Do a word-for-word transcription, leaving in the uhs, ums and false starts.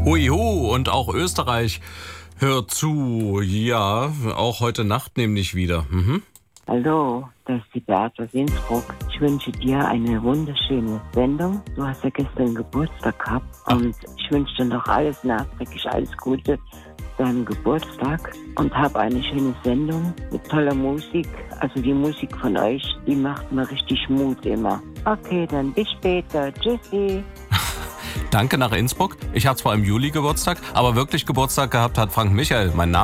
Huihu, und auch Österreich hört zu. Ja, auch heute Nacht nämlich wieder. Mhm. Hallo, das ist die Beate aus Innsbruck. Ich wünsche dir eine wunderschöne Sendung. Du hast ja gestern Geburtstag gehabt. Ach. Und ich wünsche dir noch alles nachträglich, alles Gute zu deinem Geburtstag. Und hab eine schöne Sendung mit toller Musik. Also die Musik von euch, die macht mir richtig Mut immer. Okay, dann bis später. Tschüssi. Danke nach Innsbruck. Ich hatte zwar im Juli Geburtstag, aber wirklich Geburtstag gehabt hat Frank Michael, mein Name.